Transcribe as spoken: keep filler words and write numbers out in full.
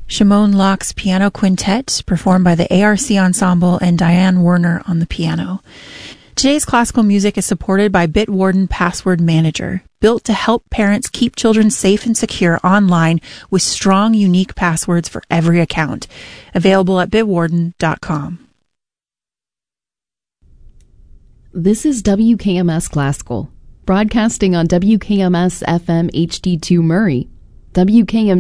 Shimon Locke's Piano Quintet, performed by the A R C Ensemble and Diane Werner on the piano. Today's classical music is supported by Bitwarden Password Manager, built to help parents keep children safe and secure online with strong, unique passwords for every account. Available at bitwarden dot com. This is W K M S Classical, broadcasting on W K M S F M H D two Murray, W K M